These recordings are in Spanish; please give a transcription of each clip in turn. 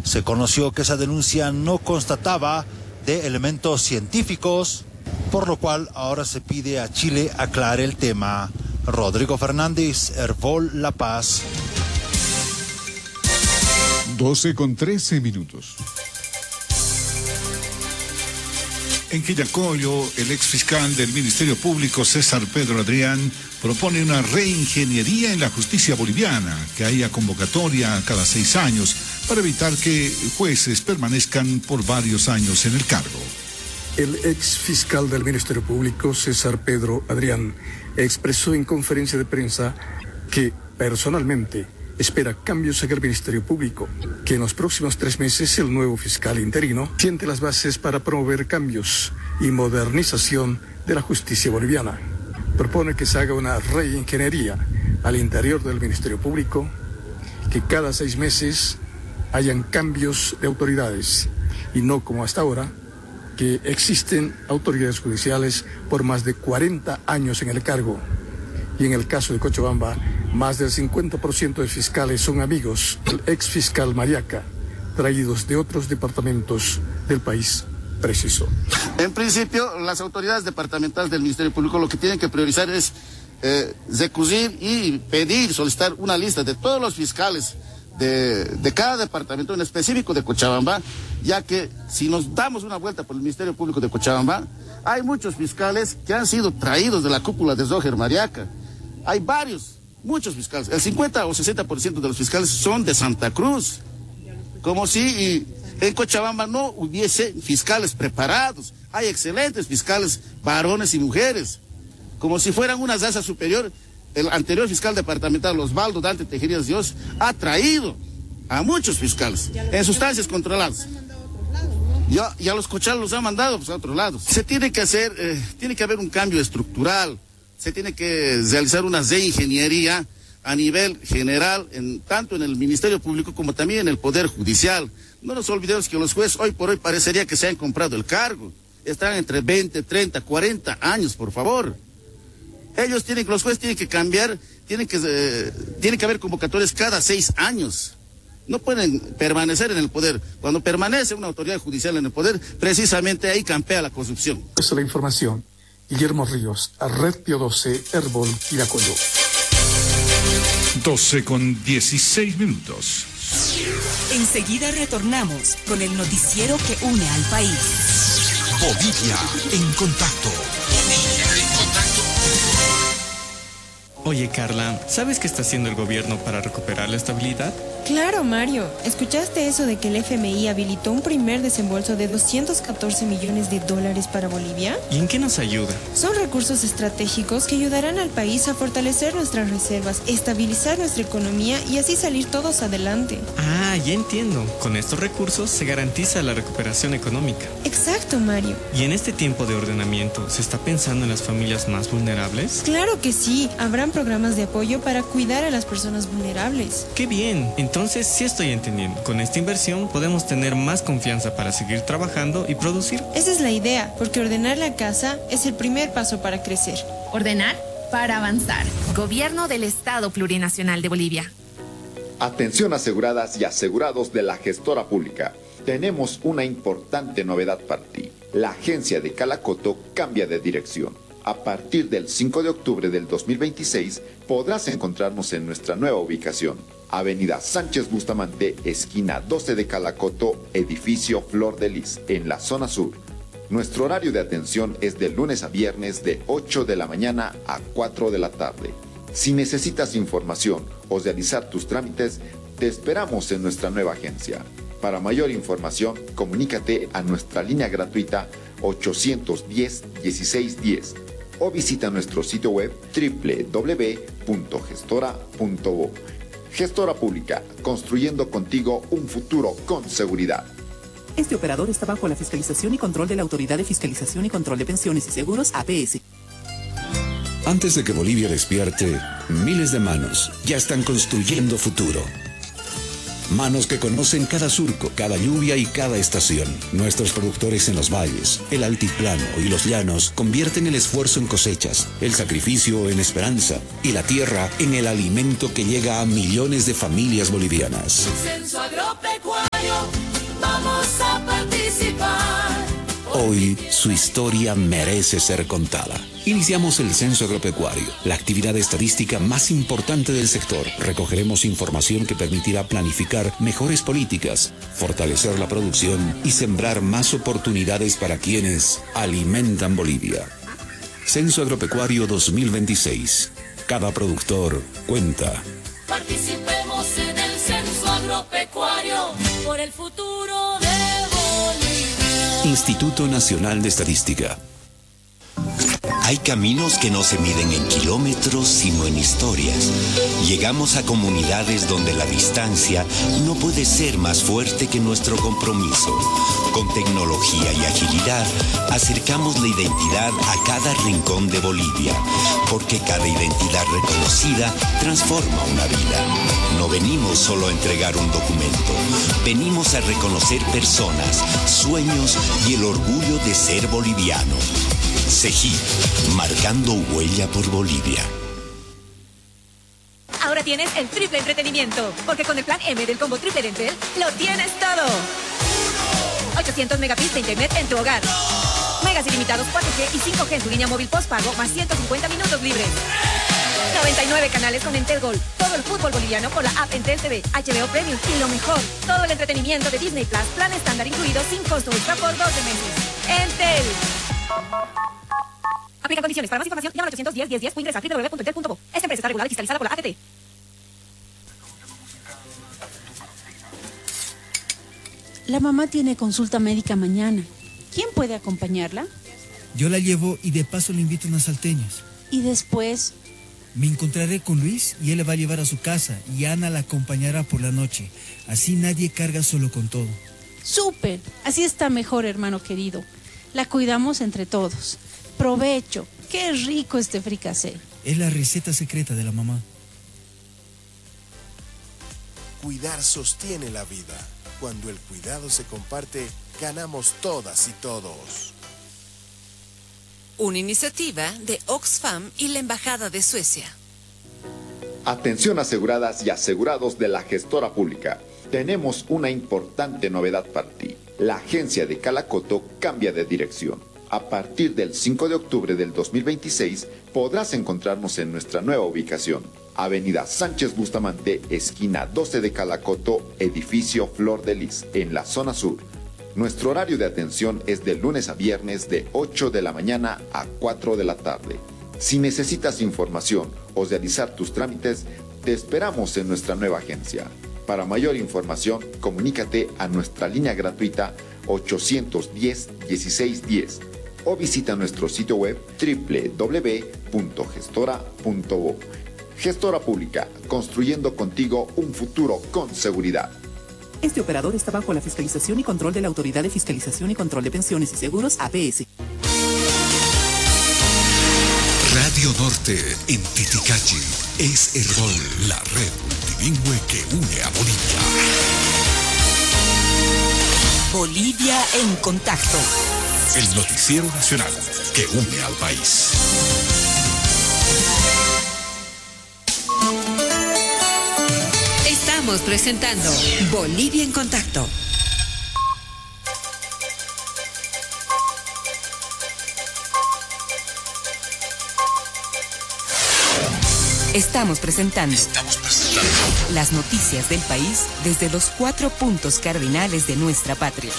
Se conoció que esa denuncia no constataba de elementos científicos, por lo cual ahora se pide a Chile aclare el tema. Rodrigo Fernández, Hervol La Paz. 12:13. En Quillacollo, el ex fiscal del Ministerio Público, César Pedro Adrián, propone una reingeniería en la justicia boliviana, que haya convocatoria cada 6 años para evitar que jueces permanezcan por varios años en el cargo. El ex fiscal del Ministerio Público, César Pedro Adrián, expresó en conferencia de prensa que personalmente espera cambios en el Ministerio Público, que en los próximos 3 meses el nuevo fiscal interino siente las bases para promover cambios y modernización de la justicia boliviana. Propone que se haga una reingeniería al interior del Ministerio Público, que cada 6 meses hayan cambios de autoridades y no como hasta ahora, que existen autoridades judiciales por más de 40 años en el cargo. Y en el caso de Cochabamba, más del 50% de fiscales son amigos del ex fiscal Mariaca, traídos de otros departamentos del país, precisó. En principio, las autoridades departamentales del Ministerio Público lo que tienen que priorizar es recurrir y pedir, solicitar una lista de todos los fiscales de cada departamento, en específico de Cochabamba, ya que si nos damos una vuelta por el Ministerio Público de Cochabamba, hay muchos fiscales que han sido traídos de la cúpula de Roger Mariaca. Hay muchos fiscales. El 50 o 60% de los fiscales son de Santa Cruz. Como si en Cochabamba no hubiese fiscales preparados. Hay excelentes fiscales, varones y mujeres. Como si fueran una raza superior. El anterior fiscal departamental, Osvaldo Dante Tejerías Dios, ha traído a muchos fiscales en sustancias controladas. Y a los cochalos los ha mandado a otros lados. Se tiene que hacer, tiene que haber un cambio estructural. Se tiene que realizar una reingeniería a nivel general, tanto en el Ministerio Público como también en el Poder Judicial. No nos olvidemos que los jueces hoy por hoy parecería que se han comprado el cargo. Están entre 20, 30, 40 años, por favor. Los jueces tienen que cambiar, tiene que haber convocatorias cada 6 años. No pueden permanecer en el poder. Cuando permanece una autoridad judicial en el poder, precisamente ahí campea la corrupción. Esa es la información. Guillermo Ríos, a Red Pio 12, Hervol, Quillacollo. 12:16. Enseguida retornamos con el noticiero que une al país. Bolivia en contacto. Oye, Carla, ¿sabes qué está haciendo el gobierno para recuperar la estabilidad? Claro, Mario. ¿Escuchaste eso de que el FMI habilitó un primer desembolso de $214 millones para Bolivia? ¿Y en qué nos ayuda? Son recursos estratégicos que ayudarán al país a fortalecer nuestras reservas, estabilizar nuestra economía y así salir todos adelante. Ah, ya entiendo. Con estos recursos se garantiza la recuperación económica. Exacto, Mario. ¿Y en este tiempo de ordenamiento se está pensando en las familias más vulnerables? Claro que sí. Habrán programas de apoyo para cuidar a las personas vulnerables. ¡Qué bien! Entonces sí estoy entendiendo. Con esta inversión podemos tener más confianza para seguir trabajando y producir. Esa es la idea, porque ordenar la casa es el primer paso para crecer. Ordenar para avanzar. Gobierno del Estado Plurinacional de Bolivia. Atención aseguradas y asegurados de la gestora pública. Tenemos una importante novedad para ti. La agencia de Calacoto cambia de dirección. A partir del 5 de octubre del 2026 podrás encontrarnos en nuestra nueva ubicación. Avenida Sánchez Bustamante, esquina 12 de Calacoto, edificio Flor de Lis, en la zona sur. Nuestro horario de atención es de lunes a viernes de 8 de la mañana a 4 de la tarde. Si necesitas información o realizar tus trámites, te esperamos en nuestra nueva agencia. Para mayor información, comunícate a nuestra línea gratuita 810-1610 o visita nuestro sitio web www.gestora.bo. Gestora Pública, construyendo contigo un futuro con seguridad. Este operador está bajo la fiscalización y control de la Autoridad de Fiscalización y Control de Pensiones y Seguros, APS. Antes de que Bolivia despierte, miles de manos ya están construyendo futuro. Manos que conocen cada surco, cada lluvia y cada estación. Nuestros productores en los valles, el altiplano y los llanos convierten el esfuerzo en cosechas, el sacrificio en esperanza y la tierra en el alimento que llega a millones de familias bolivianas. Censo Agropecuario. Su historia merece ser contada. Iniciamos el Censo Agropecuario, la actividad estadística más importante del sector. Recogeremos información que permitirá planificar mejores políticas, fortalecer la producción y sembrar más oportunidades para quienes alimentan Bolivia. Censo Agropecuario 2026. Cada productor cuenta. Participemos en el Censo Agropecuario por el futuro de Bolivia. Instituto Nacional de Estadística. Hay caminos que no se miden en kilómetros, sino en historias. Llegamos a comunidades donde la distancia no puede ser más fuerte que nuestro compromiso. Con tecnología y agilidad, acercamos la identidad a cada rincón de Bolivia, porque cada identidad reconocida transforma una vida. No venimos solo a entregar un documento, venimos a reconocer personas, sueños y el orgullo de ser boliviano. CEGIP, marcando huella por Bolivia. Ahora tienes el triple entretenimiento, porque con el plan M del combo triple de Entel, lo tienes todo. 800 megabits de internet en tu hogar. Megas ilimitados 4G y 5G en tu línea móvil postpago, más 150 minutos libres. 99 canales con Entel Gol. Todo el fútbol boliviano por la app Entel TV, HBO Premium y lo mejor, todo el entretenimiento de Disney Plus, plan estándar incluido sin costo extra por 12 meses. Entel. Aplica condiciones. Para más información, llama al 810-1010 o ingresa a www.entel.bo. Esta empresa está regulada y fiscalizada por la ATT. La mamá tiene consulta médica mañana. ¿Quién puede acompañarla? Yo la llevo y de paso le invito unas salteñas. ¿Y después? Me encontraré con Luis y él le va a llevar a su casa y Ana la acompañará por la noche. Así nadie carga solo con todo. ¡Súper! Así está mejor, hermano querido. La cuidamos entre todos. Provecho. ¡Qué rico este fricasé! Es la receta secreta de la mamá. Cuidar sostiene la vida. Cuando el cuidado se comparte, ganamos todas y todos. Una iniciativa de Oxfam y la Embajada de Suecia. Atención aseguradas y asegurados de la gestora pública. Tenemos una importante novedad para ti. La agencia de Calacoto cambia de dirección. A partir del 5 de octubre del 2026 podrás encontrarnos en nuestra nueva ubicación. Avenida Sánchez Bustamante, esquina 12 de Calacoto, edificio Flor de Lis, en la zona sur. Nuestro horario de atención es de lunes a viernes de 8 de la mañana a 4 de la tarde. Si necesitas información o realizar tus trámites, te esperamos en nuestra nueva agencia. Para mayor información, comunícate a nuestra línea gratuita 810-1610 o visita nuestro sitio web www.gestora.bo. Gestora Pública, construyendo contigo un futuro con seguridad. Este operador está bajo la fiscalización y control de la Autoridad de Fiscalización y Control de Pensiones y Seguros, APS. Radio Norte en Titicachi es Herbol, la red multilingüe que une a Bolivia. Bolivia en contacto. El noticiero nacional que une al país. Estamos presentando Bolivia en contacto. Estamos presentando las noticias del país desde los 4 puntos cardinales de nuestra patria.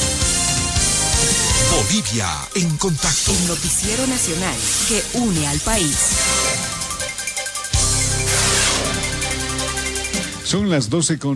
Bolivia en contacto. El noticiero nacional que une al país. Son las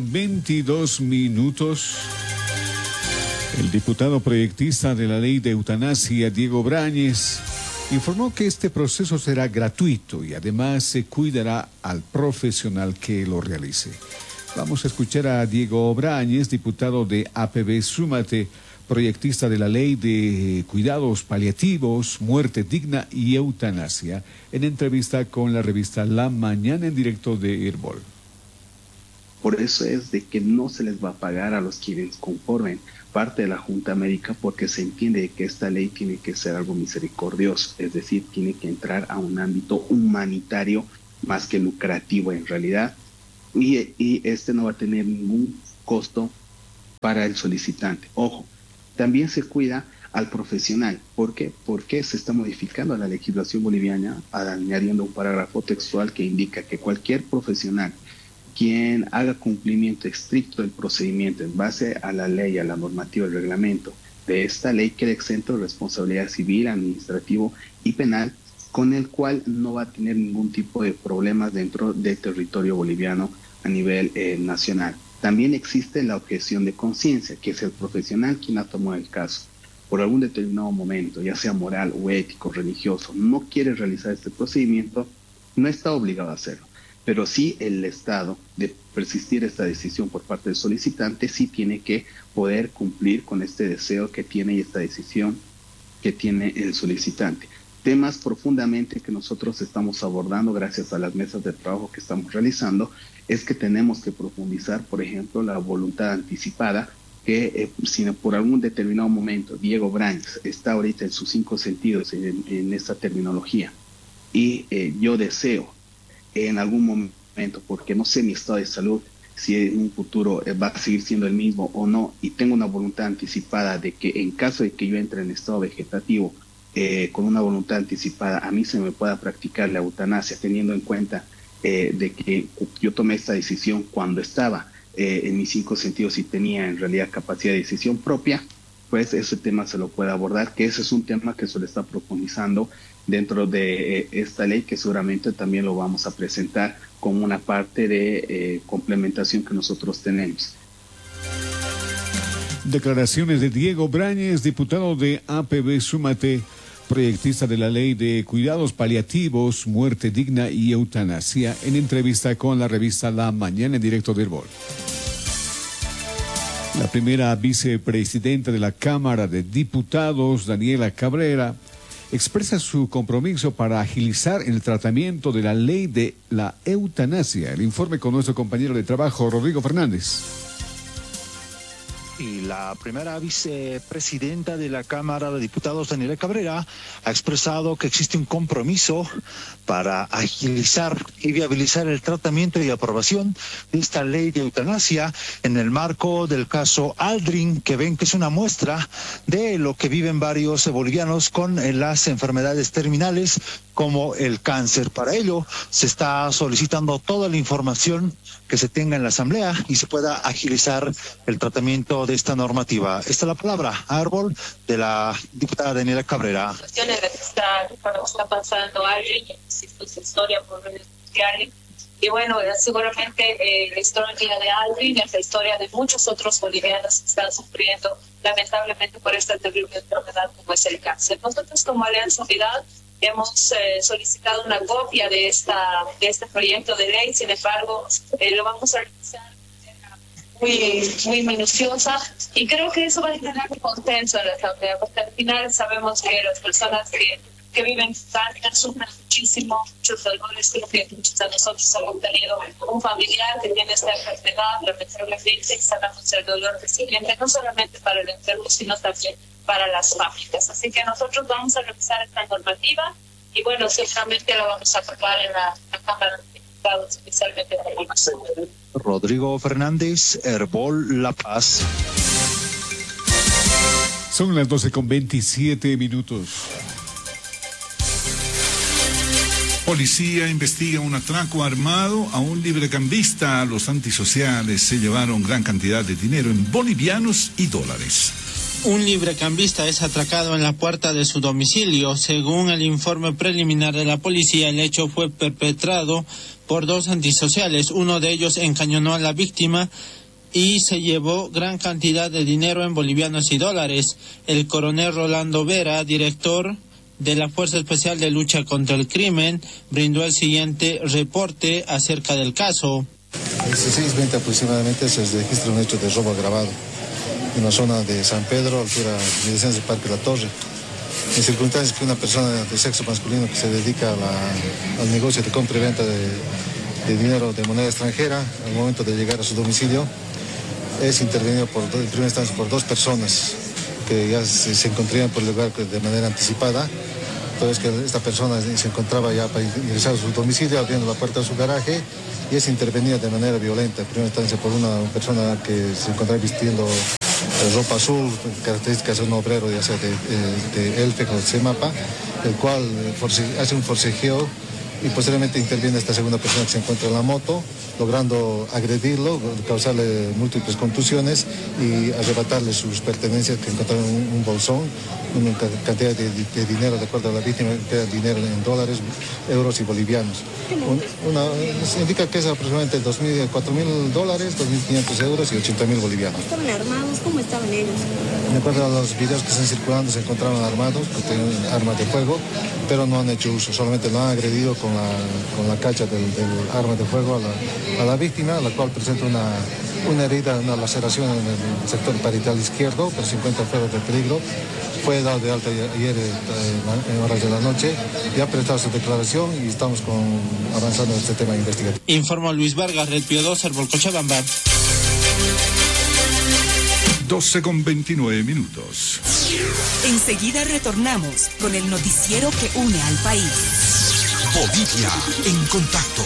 12:22. El diputado proyectista de la ley de eutanasia, Diego Brañez, informó que este proceso será gratuito y además se cuidará al profesional que lo realice. Vamos a escuchar a Diego Brañez, diputado de APB Súmate, proyectista de la ley de cuidados paliativos, muerte digna y eutanasia, en entrevista con la revista La Mañana en directo de Herbol. Por eso es de que no se les va a pagar a los quienes conformen parte de la Junta Médica, porque se entiende que esta ley tiene que ser algo misericordioso, es decir, tiene que entrar a un ámbito humanitario más que lucrativo en realidad, y este no va a tener ningún costo para el solicitante. Ojo, también se cuida al profesional. ¿Por qué? Porque se está modificando la legislación boliviana añadiendo un parágrafo textual que indica que cualquier profesional quien haga cumplimiento estricto del procedimiento en base a la ley, a la normativa, al reglamento de esta ley, queda exento de responsabilidad civil, administrativo y penal, con el cual no va a tener ningún tipo de problemas dentro del territorio boliviano a nivel nacional. También existe la objeción de conciencia, que es el profesional quien ha tomado el caso. Por algún determinado momento, ya sea moral o ético, religioso, no quiere realizar este procedimiento, no está obligado a hacerlo. Pero sí el Estado, de persistir esta decisión por parte del solicitante, sí tiene que poder cumplir con este deseo que tiene y esta decisión que tiene el solicitante. Temas profundamente que nosotros estamos abordando gracias a las mesas de trabajo que estamos realizando es que tenemos que profundizar, por ejemplo, la voluntad anticipada, que si por algún determinado momento Diego Brañez está ahorita en sus 5 sentidos en esta terminología y yo deseo en algún momento, porque no sé mi estado de salud, si en un futuro va a seguir siendo el mismo o no, y tengo una voluntad anticipada de que en caso de que yo entre en estado vegetativo, con una voluntad anticipada, a mí se me pueda practicar la eutanasia, teniendo en cuenta de que yo tomé esta decisión cuando estaba en mis 5 sentidos y tenía en realidad capacidad de decisión propia, pues ese tema se lo puede abordar, que ese es un tema que se le está profundizando dentro de esta ley, que seguramente también lo vamos a presentar como una parte de complementación que nosotros tenemos. Declaraciones de Diego Brañez, diputado de APB Súmate, proyectista de la ley de cuidados paliativos, muerte digna y eutanasia, en entrevista con la revista La Mañana en directo de Herbol. La primera vicepresidenta de la Cámara de Diputados, Daniela Cabrera, expresa su compromiso para agilizar el tratamiento de la ley de la eutanasia. El informe con nuestro compañero de trabajo, Rodrigo Fernández. Y la primera vicepresidenta de la Cámara de Diputados, Daniela Cabrera, ha expresado que existe un compromiso para agilizar y viabilizar el tratamiento y aprobación de esta ley de eutanasia en el marco del caso Aldrin, que ven que es una muestra de lo que viven varios bolivianos con las enfermedades terminales como el cáncer. Para ello se está solicitando toda la información que se tenga en la Asamblea y se pueda agilizar el tratamiento de esta normativa. Esta es la palabra a Herbol de la diputada Daniela Cabrera. Cuestiones de registrar cuando está pasando alguien, existe su historia por redes sociales. Y bueno, seguramente la historia de Aldrin es la historia de muchos otros bolivianos que están sufriendo lamentablemente por esta terrible enfermedad como es el cáncer. Nosotros como Alianza Unidad hemos solicitado una copia de este proyecto de ley, sin embargo, lo vamos a realizar muy minuciosa y creo que eso va a generar un consenso en la Asamblea, porque al final sabemos que las personas que viven cáncer sufren muchísimo, muchos dolores. Creo que muchos de nosotros hemos tenido un familiar que tiene esta enfermedad, lamentablemente, y sabemos el dolor resiliente, no solamente para el enfermo, sino también para las familias. Así que nosotros vamos a revisar esta normativa y bueno, seguramente la vamos a aprobar en la Cámara de Diputados, especialmente en el caso. Rodrigo Fernández, Herbol La Paz. Son las 12:27. Policía investiga un atraco armado a un librecambista. Los antisociales se llevaron gran cantidad de dinero en bolivianos y dólares. Un librecambista es atracado en la puerta de su domicilio. Según el informe preliminar de la policía, el hecho fue perpetrado por 2 antisociales. Uno de ellos encañonó a la víctima y se llevó gran cantidad de dinero en bolivianos y dólares. El coronel Rolando Vera, director de la Fuerza Especial de Lucha contra el Crimen, brindó el siguiente reporte acerca del caso. A 16:20 aproximadamente se registra un hecho de robo agravado en la zona de San Pedro, altura de licencia del Parque La Torre. En circunstancias que una persona de sexo masculino que se dedica al negocio de compra y venta de dinero de moneda extranjera, al momento de llegar a su domicilio, es intervenido en primera instancia por 2 personas que ya se encontraban por el lugar de manera anticipada. Entonces que esta persona se encontraba ya para ingresar a su domicilio, abriendo la puerta de su garaje, y es intervenida de manera violenta, en primera instancia por una persona que se encontraba vistiendo ropa azul, características de un obrero, ya sea de Elfec o de Semapa, el cual hace un forcejeo y posteriormente interviene esta segunda persona que se encuentra en la moto, logrando agredirlo, causarle múltiples contusiones y arrebatarle sus pertenencias, que encontraron un bolsón, una cantidad de dinero, de acuerdo a la víctima, dinero en dólares, euros y bolivianos. Se indica que es aproximadamente $4.000, $2.500 euros y 80.000 bolivianos. ¿Estaban armados? ¿Cómo estaban ellos? De acuerdo a los videos que están circulando, se encontraron armados, que tienen armas de fuego, pero no han hecho uso, solamente lo han agredido con la cacha del arma de fuego a la víctima, la cual presenta una herida, una laceración en el sector parietal izquierdo, pero se encuentra fuera de peligro. Fue dado de alta ayer en horas de la noche, ya ha prestado su declaración y estamos avanzando en este tema investigativo. Informó Luis Vargas, Red Pio 2, Cochabamba. 12:29. Enseguida retornamos con el noticiero que une al país. Bolivia en contacto.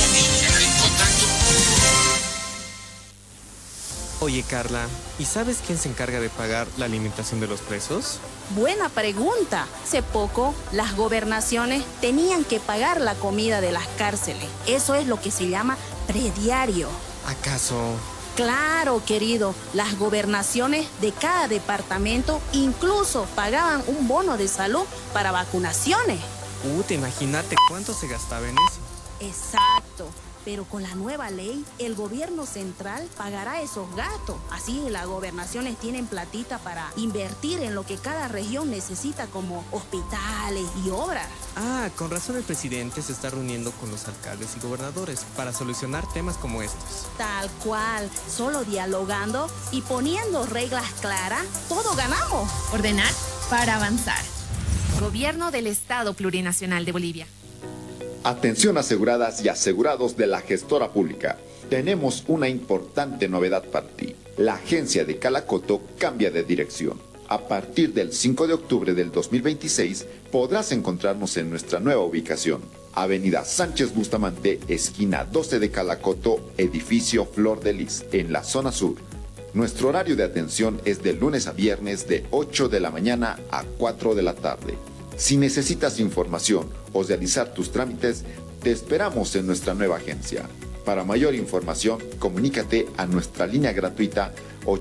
Oye, Carla, ¿y sabes quién se encarga de pagar la alimentación de los presos? Buena pregunta. Hace poco, las gobernaciones tenían que pagar la comida de las cárceles. Eso es lo que se llama prediario. ¿Acaso? Claro, querido. Las gobernaciones de cada departamento incluso pagaban un bono de salud para vacunaciones. Imagínate cuánto se gastaba en eso. Exacto. Pero con la nueva ley, el gobierno central pagará esos gastos. Así las gobernaciones tienen platita para invertir en lo que cada región necesita, como hospitales y obras. Con razón el presidente se está reuniendo con los alcaldes y gobernadores para solucionar temas como estos. Tal cual. Solo dialogando y poniendo reglas claras, todos ganamos. Ordenar para avanzar. Gobierno del Estado Plurinacional de Bolivia. Atención aseguradas y asegurados de la gestora pública. Tenemos una importante novedad para ti. La agencia de Calacoto cambia de dirección. A partir del 5 de octubre del 2026 podrás encontrarnos en nuestra nueva ubicación. Avenida Sánchez Bustamante, esquina 12 de Calacoto, edificio Flor de Lis, en la zona sur. Nuestro horario de atención es de lunes a viernes de 8 de la mañana a 4 de la tarde. Si necesitas información o realizar tus trámites, te esperamos en nuestra nueva agencia. Para mayor información, comunícate a nuestra línea gratuita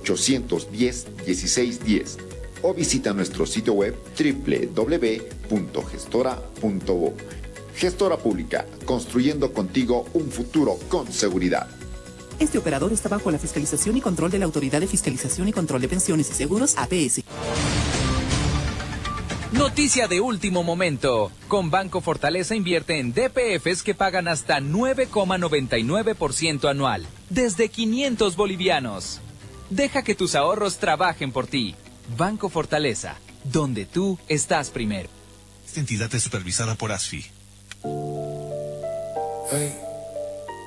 810-1610 o visita nuestro sitio web www.gestora.bo. Gestora Pública, construyendo contigo un futuro con seguridad. Este operador está bajo la fiscalización y control de la Autoridad de Fiscalización y Control de Pensiones y Seguros, APS. Noticia de último momento. Con Banco Fortaleza invierte en DPFs que pagan hasta 9,99% anual, desde 500 bolivianos. Deja que tus ahorros trabajen por ti. Banco Fortaleza, donde tú estás primero. Esta entidad es supervisada por ASFI. Ay.